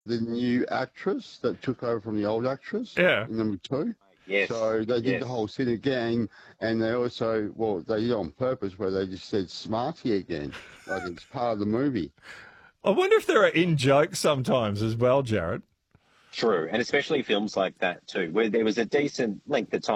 the new actress that took over from the old actress Yeah. in number two. Yes, So they did the yes. whole scene again, and they also, well, they did it on purpose where they just said Smarty again, like it's part of the movie. I wonder if there are in jokes sometimes as well, Jared. True, and especially films like that too, where there was a decent length of time